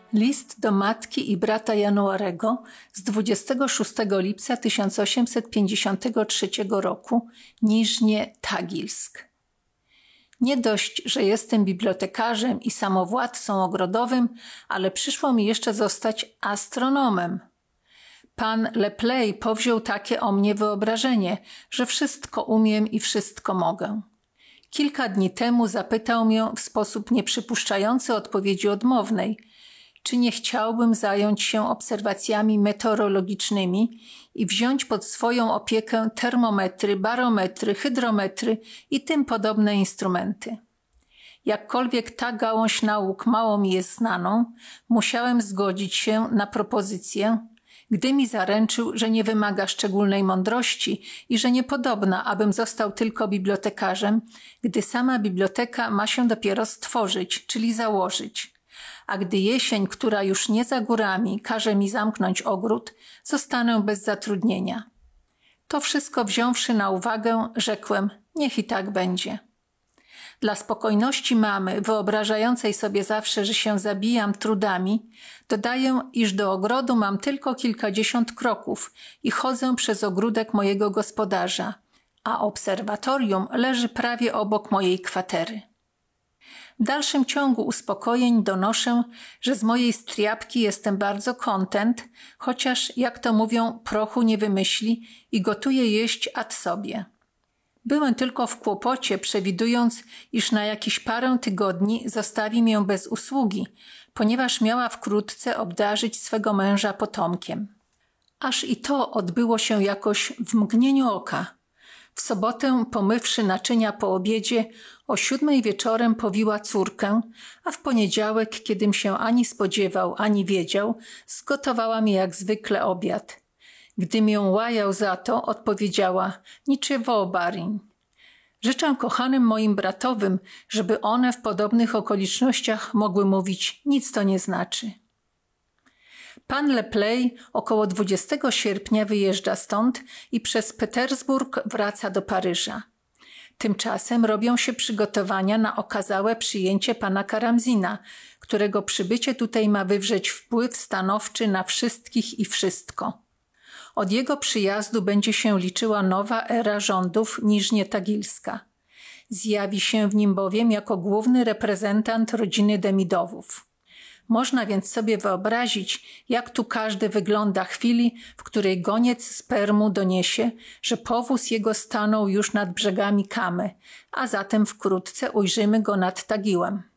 List do matki i brata Januarego z 26 lipca 1853 roku, Niżnie Tagilsk. Nie dość, że jestem bibliotekarzem i samowładcą ogrodowym, ale przyszło mi jeszcze zostać astronomem. Pan Lepley powziął takie o mnie wyobrażenie, że wszystko umiem i wszystko mogę. Kilka dni temu zapytał mnie w sposób nieprzypuszczający odpowiedzi odmownej, czy nie chciałbym zająć się obserwacjami meteorologicznymi i wziąć pod swoją opiekę termometry, barometry, hydrometry i tym podobne instrumenty. Jakkolwiek ta gałąź nauk mało mi jest znaną, musiałem zgodzić się na propozycję, gdy mi zaręczył, że nie wymaga szczególnej mądrości i że niepodobna, abym został tylko bibliotekarzem, gdy sama biblioteka ma się dopiero stworzyć, czyli założyć. A gdy jesień, która już nie za górami, każe mi zamknąć ogród, zostanę bez zatrudnienia. To wszystko wziąwszy na uwagę, rzekłem, niech i tak będzie. Dla spokojności mamy, wyobrażającej sobie zawsze, że się zabijam trudami, dodaję, iż do ogrodu mam tylko kilkadziesiąt kroków i chodzę przez ogródek mojego gospodarza, a obserwatorium leży prawie obok mojej kwatery. W dalszym ciągu uspokojeń donoszę, że z mojej striapki jestem bardzo kontent, chociaż, jak to mówią, prochu nie wymyśli i gotuję jeść ad sobie. Byłem tylko w kłopocie, przewidując, iż na jakieś parę tygodni zostawi mię bez usługi, ponieważ miała wkrótce obdarzyć swego męża potomkiem. Aż i to odbyło się jakoś w mgnieniu oka. W sobotę, pomywszy naczynia po obiedzie, o 7 wieczorem powiła córkę, a w poniedziałek, kiedym się ani spodziewał, ani wiedział, zgotowała mi jak zwykle obiad. Gdym ją łajał za to, odpowiedziała, niczego, barin. Życzę kochanym moim bratowym, żeby one w podobnych okolicznościach mogły mówić, nic to nie znaczy. Pan Lepley około 20 sierpnia wyjeżdża stąd i przez Petersburg wraca do Paryża. Tymczasem robią się przygotowania na okazałe przyjęcie pana Karamzina, którego przybycie tutaj ma wywrzeć wpływ stanowczy na wszystkich i wszystko. Od jego przyjazdu będzie się liczyła nowa era rządów Niżnie-Tagilska. Zjawi się w nim bowiem jako główny reprezentant rodziny Demidowów. Można więc sobie wyobrazić, jak tu każdy wygląda chwili, w której goniec z Permu doniesie, że powóz jego stanął już nad brzegami Kamy, a zatem wkrótce ujrzymy go nad Tagiłem.